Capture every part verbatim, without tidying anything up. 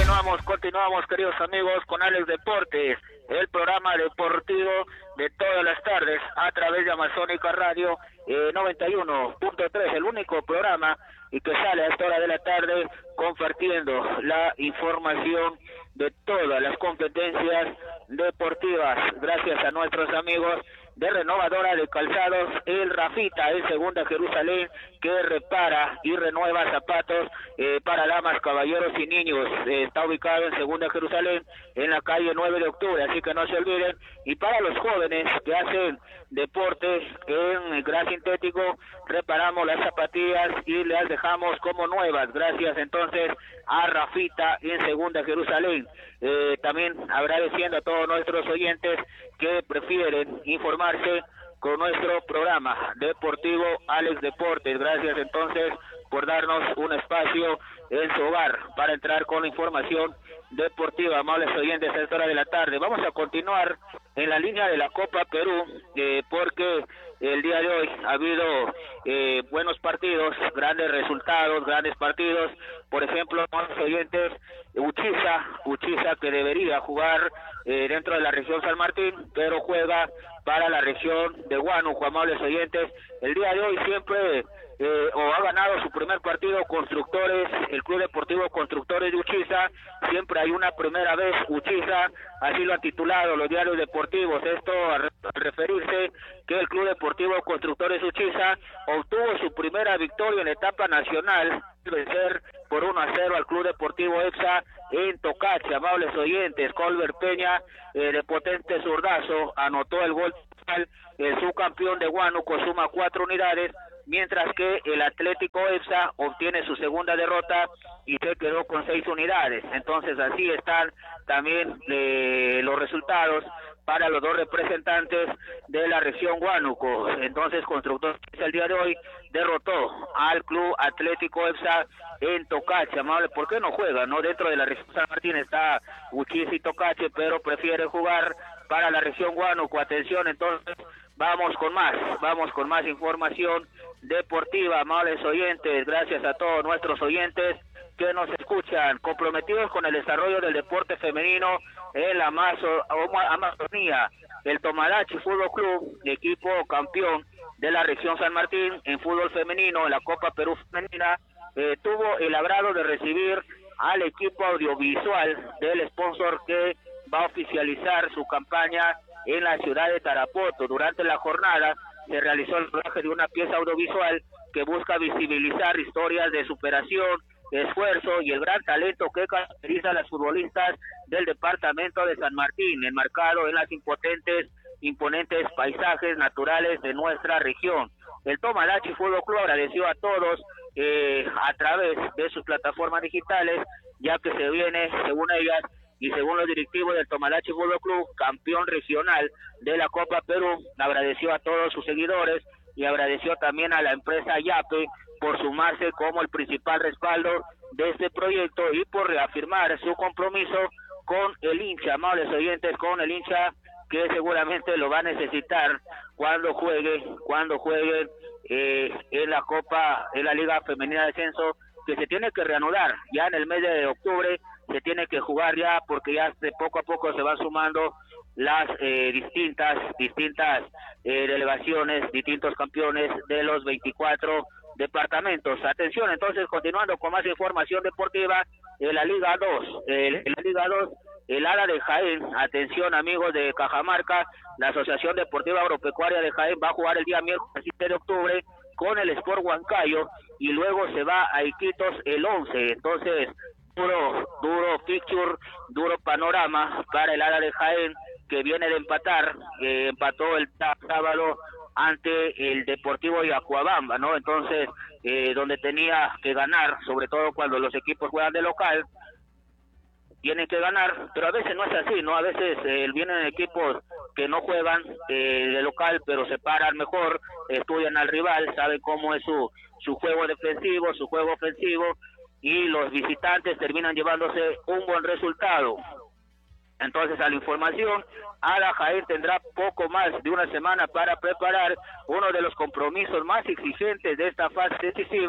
continuamos, continuamos, queridos amigos, con Alex Deportes, el programa deportivo de todas las tardes a través de Amazónica Radio eh, noventa y uno punto tres, el único programa y que sale a esta hora de la tarde compartiendo la información de todas las competencias deportivas, gracias a nuestros amigos de Renovadora de Calzados, el Rafita, en Segunda Jerusalén, que repara y renueva zapatos eh, para damas, caballeros y niños. Eh, está ubicado en Segunda Jerusalén, en la calle nueve de octubre, así que no se olviden. Y para los jóvenes que hacen deportes en gras sintético, reparamos las zapatillas y las dejamos como nuevas, gracias entonces a Rafita en Segunda Jerusalén. Eh, también agradeciendo a todos nuestros oyentes que prefieren informarse con nuestro programa deportivo Alex Deportes. Gracias entonces por darnos un espacio en su hogar para entrar con la información deportiva, amables oyentes, a esta hora de la tarde. Vamos a continuar en la línea de la Copa Perú, eh, porque el día de hoy ha habido eh, buenos partidos, grandes resultados, grandes partidos. Por ejemplo, amables oyentes, Uchiza, Uchiza que debería jugar eh, dentro de la región San Martín, pero juega para la región de Huánuco, amables oyentes. El día de hoy siempre eh, o ha ganado su primer partido Constructores, el Club Deportivo Constructores de Uchiza. Siempre hay una primera vez Uchiza, así lo han titulado los diarios deportivos. Esto a, re a referirse que el Club Deportivo Constructores Uchiza obtuvo su primera victoria en etapa nacional, vencer por uno a cero al Club Deportivo EPSA en Tocache, amables oyentes. Colbert Peña, eh, de potente zurdazo, anotó el gol final. El subcampeón de Huánuco suma cuatro unidades, mientras que el Atlético EPSA obtiene su segunda derrota y se quedó con seis unidades. Entonces así están también eh, los resultados para los dos representantes de la región Huánuco. Entonces Constructores el día de hoy derrotó al Club Atlético EPSA en Tocache. Amable, ¿por qué no juega? No, dentro de la región San Martín está Uchiza y Tocache, pero prefiere jugar para la región Huánuco. Atención, entonces vamos con más, vamos con más información deportiva, amables oyentes. Gracias a todos nuestros oyentes que nos escuchan, comprometidos con el desarrollo del deporte femenino en la Amazo Amazonía. El Tomalache Fútbol Club, equipo campeón de la región San Martín en fútbol femenino en la Copa Perú Femenina, eh, tuvo el agrado de recibir al equipo audiovisual del sponsor que va a oficializar su campaña en la ciudad de Tarapoto. Durante la jornada se realizó el rodaje de una pieza audiovisual que busca visibilizar historias de superación, esfuerzo y el gran talento que caracteriza a las futbolistas del departamento de San Martín, enmarcado en las impotentes, imponentes paisajes naturales de nuestra región. El Tomalache Fútbol Club agradeció a todos eh, a través de sus plataformas digitales, ya que se viene, según ellas, y según los directivos del Tomalache Fútbol Club, campeón regional de la Copa Perú. Agradeció a todos sus seguidores y agradeció también a la empresa Yape por sumarse como el principal respaldo de este proyecto y por reafirmar su compromiso con el hincha, amables oyentes, con el hincha que seguramente lo va a necesitar cuando juegue, cuando juegue eh, en la Copa, en la Liga Femenina de Ascenso, que se tiene que reanudar ya en el mes de octubre. Se tiene que jugar ya porque ya de poco a poco se van sumando las eh, distintas distintas eh, delegaciones, distintos campeones de los veinticuatro departamentos. Atención, entonces, continuando con más información deportiva, en la Liga dos, eh, en la Liga dos, el Ara de Jaén, atención amigos de Cajamarca, la Asociación Deportiva Agropecuaria de Jaén va a jugar el día miércoles siete de octubre con el Sport Huancayo y luego se va a Iquitos el once. Entonces, duro, duro picture, duro panorama para el Ara de Jaén, que viene de empatar, eh, empató el sábado ante el Deportivo de Acuabamba, ¿no? Entonces, eh, donde tenía que ganar, sobre todo cuando los equipos juegan de local, tienen que ganar, pero a veces no es así, ¿no? A veces eh, vienen equipos que no juegan eh, de local, pero se paran mejor, estudian al rival, saben cómo es su, su juego defensivo, su juego ofensivo, y los visitantes terminan llevándose un buen resultado. Entonces, a la información, Ara Jaén tendrá poco más de una semana para preparar uno de los compromisos más exigentes de esta fase decisiva,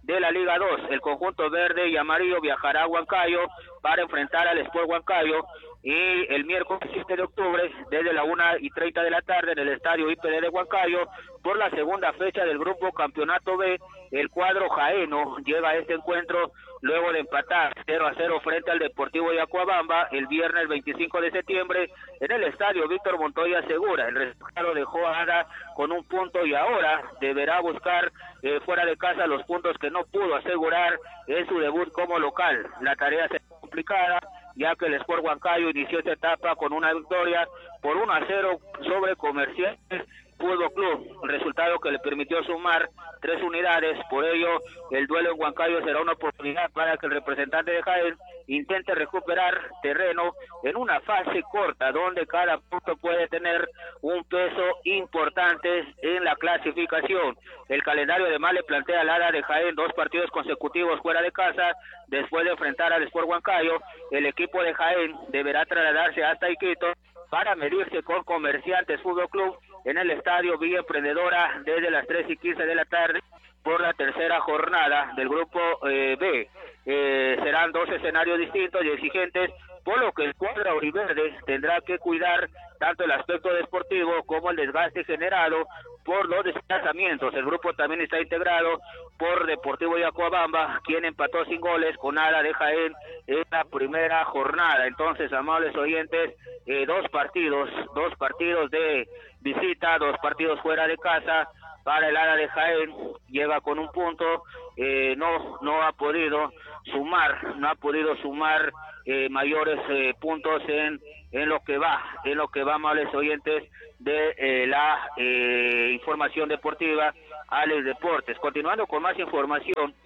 de la Liga dos. El conjunto verde y amarillo viajará a Huancayo para enfrentar al Sport Huancayo, y el miércoles siete de octubre desde la una y treinta de la tarde en el estadio I P D de Huancayo por la segunda fecha del grupo Campeonato B. El cuadro jaeno llega a este encuentro luego de empatar cero a cero frente al Deportivo de Yacuabamba el viernes veinticinco de septiembre en el estadio Víctor Montoya Segura. El resultado dejó a Ada con un punto y ahora deberá buscar eh, fuera de casa los puntos que no pudo asegurar en su debut como local. La tarea será complicada, ya que el Sport Huancayo inició esta etapa con una victoria por uno a cero sobre Comerciantes Fútbol Club, resultado que le permitió sumar tres unidades. Por ello, el duelo en Huancayo será una oportunidad para que el representante de Jaén intente recuperar terreno en una fase corta, donde cada punto puede tener un peso importante en la clasificación. El calendario además le plantea al Ada de Jaén dos partidos consecutivos fuera de casa. Después de enfrentar al Sport Huancayo, el equipo de Jaén deberá trasladarse hasta Iquitos para medirse con Comerciantes Fútbol Club en el estadio Villa Emprendedora desde las tres y quince de la tarde por la tercera jornada del grupo eh, B. Eh, serán dos escenarios distintos y exigentes, por lo que el cuadro auriverde tendrá que cuidar tanto el aspecto deportivo como el desgaste generado por los desplazamientos. El grupo también está integrado por Deportivo Yacuabamba, quien empató sin goles con Ada de Jaén en la primera jornada. Entonces, amables oyentes, eh, dos partidos, dos partidos de visita, dos partidos fuera de casa para el Ada de Jaén. Llega con un punto, eh, no no ha podido sumar, no ha podido sumar eh, mayores eh, puntos en en lo que va, en lo que va, amables oyentes, de eh, la eh, información deportiva Alex Deportes. Continuando con más información,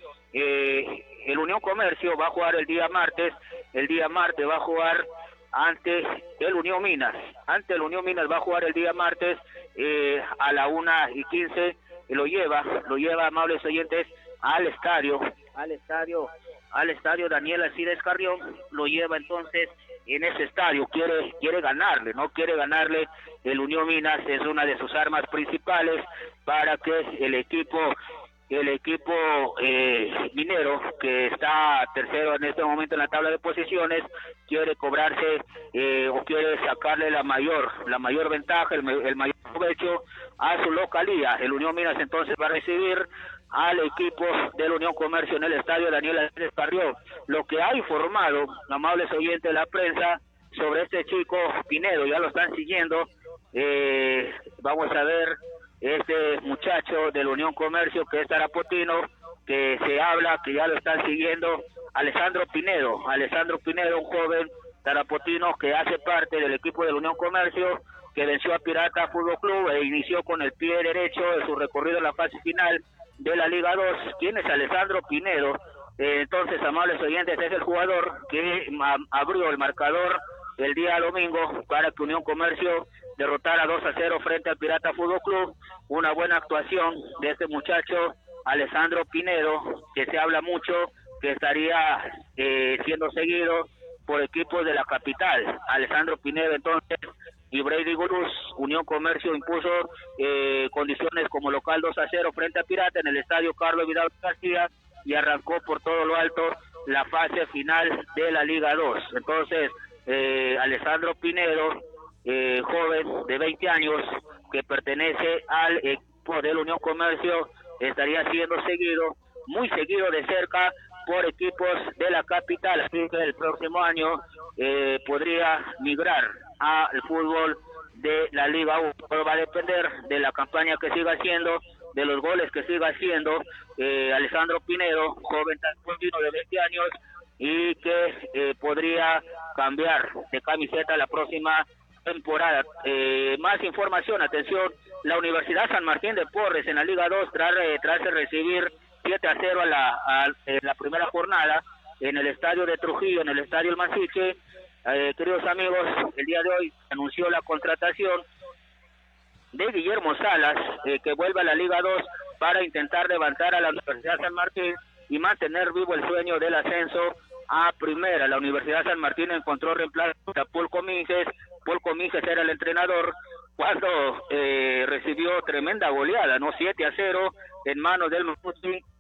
eh, el Unión Comercio va a jugar el día martes, el día martes va a jugar ante el Unión Minas, ante el Unión Minas va a jugar el día martes eh, a la una y quince, y lo lleva, lo lleva, amables oyentes, al estadio, al estadio, al estadio Daniel Alcides Carrión, lo lleva entonces en ese estadio, quiere quiere ganarle, no quiere ganarle el Unión Minas, es una de sus armas principales para que el equipo el equipo eh, minero, que está tercero en este momento en la tabla de posiciones, quiere cobrarse eh, o quiere sacarle la mayor la mayor ventaja, el, el mayor provecho a su localía. El Unión Minas entonces va a recibir al equipo del Unión Comercio en el estadio Daniel Alcides Carrión. Lo que ha informado, amables oyentes de la prensa, sobre este chico Pinedo, ya lo están siguiendo, eh, vamos a ver este muchacho del Unión Comercio que es tarapotino, que se habla que ya lo están siguiendo, Alessandro Pinedo, Alessandro Pinedo, un joven tarapotino que hace parte del equipo del Unión Comercio, que venció a Pirata Fútbol Club e inició con el pie derecho de su recorrido en la fase final de la Liga dos. ¿Quién es Alessandro Pinedo? Eh, entonces, amables oyentes, es el jugador que abrió el marcador el día domingo para que Unión Comercio derrotara dos a cero frente al Pirata Fútbol Club. Una buena actuación de este muchacho Alessandro Pinedo, que se habla mucho que estaría eh, siendo seguido por equipos de la capital. Alessandro Pinedo entonces y Brady Gurús. Unión Comercio impuso eh, condiciones como local dos a cero frente a Pirata en el estadio Carlos Vidal García y arrancó por todo lo alto la fase final de la Liga dos. Entonces, eh, Alessandro Pinedo, eh, joven de veinte años, que pertenece al equipo del Unión Comercio, estaría siendo seguido, muy seguido de cerca, por equipos de la capital. Así que el próximo año eh, podría migrar al fútbol de la Liga uno. Todo va a depender de la campaña que siga haciendo, de los goles que siga haciendo eh, Alessandro Pinedo, joven tan de veinte años, y que eh, podría cambiar de camiseta la próxima temporada. Eh, más información, atención, la Universidad San Martín de Porres en la Liga dos, tras, eh, tras recibir siete a cero a la, a, en la primera jornada en el estadio de Trujillo, en el estadio El Mansiche. Eh, queridos amigos, el día de hoy anunció la contratación de Guillermo Salas, eh, que vuelve a la Liga dos para intentar levantar a la Universidad San Martín y mantener vivo el sueño del ascenso a primera. La Universidad San Martín encontró reemplazo a Paul Cominges. Paul Cominges era el entrenador cuando eh, recibió tremenda goleada, no siete a cero en manos del Mapuche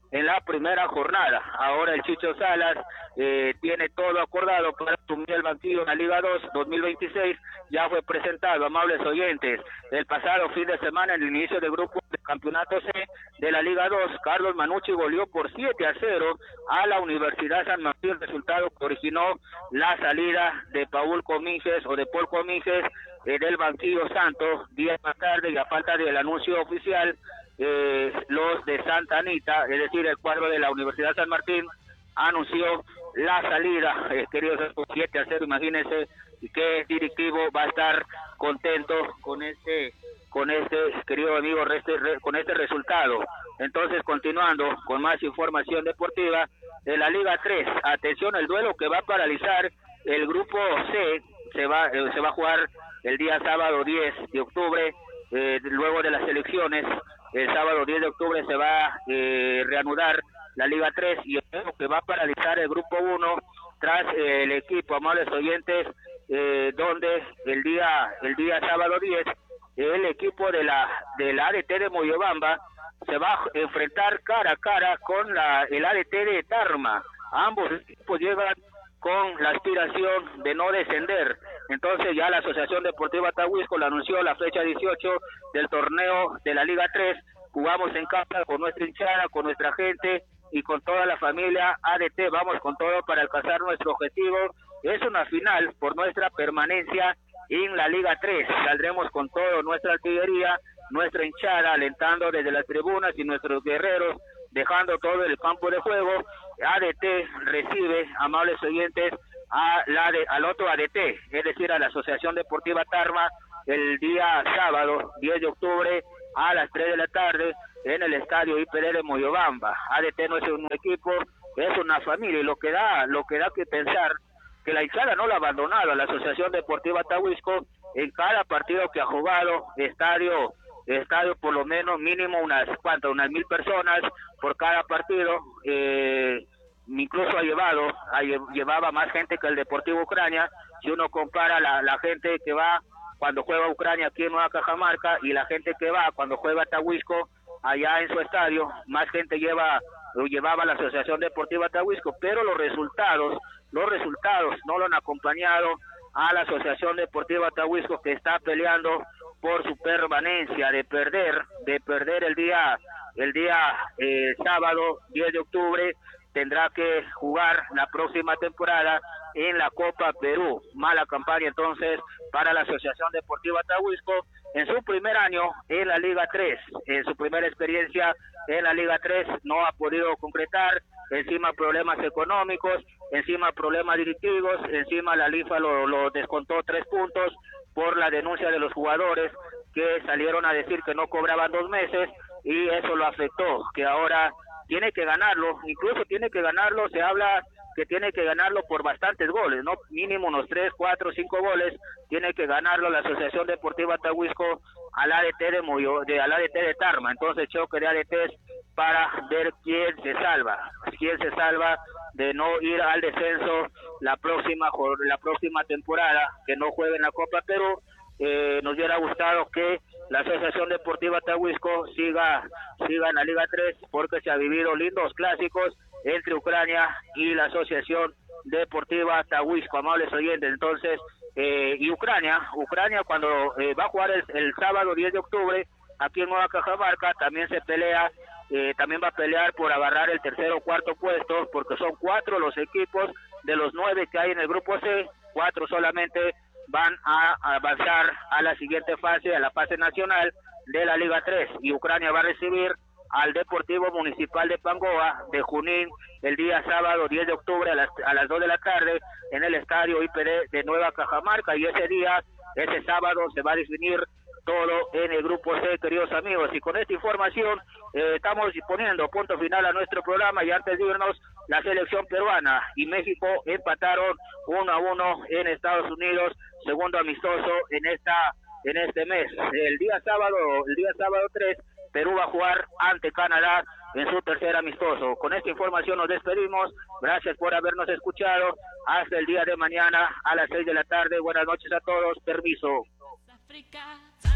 en la primera jornada. Ahora el Chicho Salas eh, tiene todo acordado para asumir el banquillo en la Liga dos dos mil veintiséis. Ya fue presentado, amables oyentes, el pasado fin de semana en el inicio del grupo del campeonato C de la Liga dos. Carlos Manucci goleó por siete a cero a la Universidad San Martín, resultado que originó la salida de Paul Comises o de Paul Comises eh, del banquillo santo. Días más tarde, y a falta del anuncio oficial, eh, los de Santa Anita, es decir, el cuadro de la Universidad San Martín, anunció la salida, eh, queridos, siete a cero, imagínense qué directivo va a estar contento con este, con este, querido amigo, este, con este resultado. Entonces, continuando con más información deportiva de la Liga tres, atención, el duelo que va a paralizar el grupo C, se va, eh, se va a jugar el día sábado diez de octubre, eh, luego de las elecciones. El sábado diez de octubre se va a eh, reanudar la Liga tres, y el juego que va a paralizar el grupo uno tras eh, el equipo, amables oyentes, eh, donde el día el día sábado diez el equipo de la del A D T de Moyobamba se va a enfrentar cara a cara con la el A D T de Tarma. Ambos equipos llegan con la aspiración de no descender. Entonces ya la Asociación Deportiva Tahuisco le anunció la fecha dieciocho del torneo de la Liga tres. Jugamos en casa con nuestra hinchada, con nuestra gente y con toda la familia A D T. Vamos con todo para alcanzar nuestro objetivo. Es una final por nuestra permanencia en la Liga tres. Saldremos con todo, nuestra artillería, nuestra hinchada, alentando desde las tribunas, y nuestros guerreros dejando todo el campo de juego. A D T recibe, amables oyentes, a la de, al otro A D T, es decir, a la Asociación Deportiva Tarma, el día sábado diez de octubre a las tres de la tarde en el estadio I P D de Moyobamba. A D T no es un equipo, es una familia, y lo que da, lo que da que pensar que la hinchada no la ha abandonado a la Asociación Deportiva Tahuisco en cada partido que ha jugado. Estadio, estadio por lo menos mínimo unas cuantas, unas mil personas por cada partido. Eh, incluso ha llevado, ha, llevaba más gente que el Deportivo Ucrania. Si uno compara la, la gente que va cuando juega Ucrania aquí en Nueva Cajamarca y la gente que va cuando juega Tahuisco allá en su estadio, más gente lleva lo llevaba la Asociación Deportiva Tahuisco, pero los resultados, los resultados no lo han acompañado a la Asociación Deportiva Tahuisco, que está peleando por su permanencia. De perder, de perder el día, el día eh, sábado diez de octubre, tendrá que jugar la próxima temporada en la Copa Perú. Mala campaña entonces para la Asociación Deportiva Tahuisco en su primer año en la Liga tres. En su primera experiencia en la Liga tres no ha podido concretar, encima problemas económicos, encima problemas directivos, encima la L I F A lo, lo descontó tres puntos por la denuncia de los jugadores que salieron a decir que no cobraban dos meses, y eso lo afectó, que ahora tiene que ganarlo, incluso tiene que ganarlo, se habla que tiene que ganarlo por bastantes goles, no mínimo unos tres, cuatro, cinco goles, tiene que ganarlo la Asociación Deportiva Tahuisco al A D T de Moyo, de al A D T de Tarma. Entonces choque de A D Ts para ver quién se salva, quién se salva de no ir al descenso la próxima la próxima temporada, que no juegue en la Copa Perú. Eh, nos hubiera gustado que la Asociación Deportiva Tahuisco siga, siga en la Liga tres, porque se ha vivido lindos clásicos entre Ucrania y la Asociación Deportiva Tahuisco, amables oyentes. Entonces, eh, y Ucrania, Ucrania cuando eh, va a jugar el, el sábado diez de octubre aquí en Nueva Cajamarca, también se pelea, eh, también va a pelear por agarrar el tercer o cuarto puesto, porque son cuatro los equipos de los nueve que hay en el grupo C, cuatro solamente van a avanzar a la siguiente fase, a la fase nacional de la Liga tres, y Ucrania va a recibir al Deportivo Municipal de Pangoa de Junín el día sábado diez de octubre a las, a las dos de la tarde en el estadio I P D de Nueva Cajamarca, y ese día, ese sábado, se va a definir todo en el grupo C, queridos amigos. Y con esta información eh, estamos poniendo punto final a nuestro programa, y antes de irnos, la selección peruana y México empataron uno a uno en Estados Unidos, segundo amistoso en esta en este mes. El día sábado, el día sábado tres, Perú va a jugar ante Canadá en su tercer amistoso. Con esta información nos despedimos. Gracias por habernos escuchado. Hasta el día de mañana a las seis de la tarde. Buenas noches a todos. Permiso.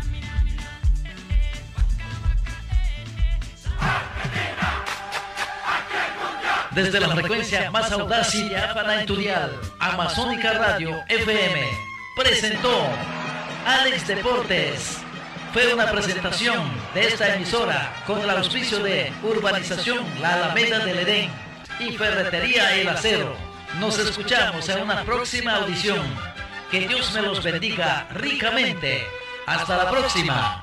Argentina, desde la frecuencia más audaz y diáfana en tu dial, Amazónica Radio F M, presentó Alex Deportes. Fue una presentación de esta emisora con el auspicio de Urbanización La Alameda del Edén y Ferretería El Acero. Nos escuchamos en una próxima audición. Que Dios me los bendiga ricamente. Hasta la próxima.